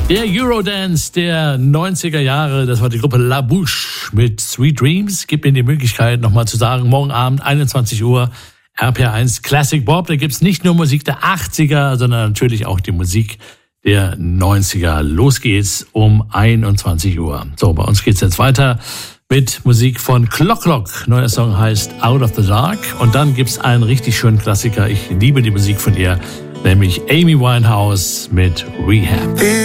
Der Eurodance der 90er Jahre, das war die Gruppe La Bouche mit Sweet Dreams. Gibt mir die Möglichkeit, nochmal zu sagen, morgen Abend, 21 Uhr, RPR1 Classic Bob. Da gibt's nicht nur Musik der 80er, sondern natürlich auch die Musik der 90er. Los geht's um 21 Uhr. So, bei uns geht's jetzt weiter mit Musik von Clock Clock. Neuer Song heißt Out of the Dark. Und dann gibt's einen richtig schönen Klassiker. Ich liebe die Musik von ihr, nämlich Amy Winehouse mit Rehab.